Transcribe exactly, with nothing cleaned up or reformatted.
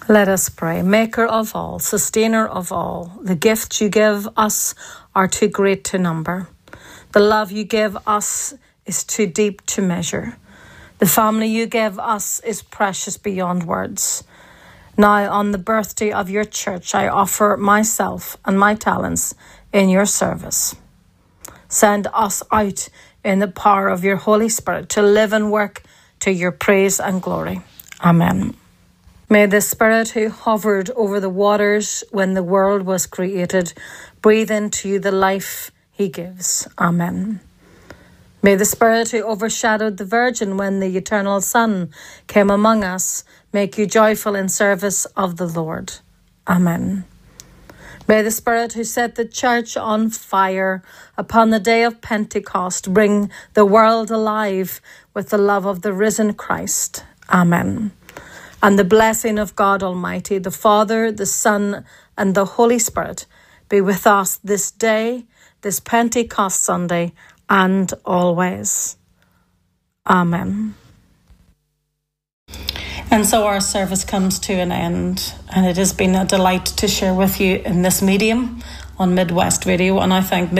Let us pray. Maker of all, sustainer of all, the gifts you give us are too great to number. The love you give us is too deep to measure. The family you give us is precious beyond words. Now, on the birthday of your church, I offer myself and my talents in your service. Send us out in the power of your Holy Spirit to live and work to your praise and glory. Amen. May the Spirit who hovered over the waters when the world was created breathe into you the life he gives. Amen. May the Spirit who overshadowed the Virgin when the eternal Son came among us make you joyful in service of the Lord. Amen. May the Spirit who set the church on fire upon the day of Pentecost bring the world alive with the love of the risen Christ. Amen. And the blessing of God Almighty, the Father, the Son, and the Holy Spirit be with us this day, this Pentecost Sunday, and always. Amen. And so our service comes to an end, and it has been a delight to share with you in this medium on Midwest Radio, and I thank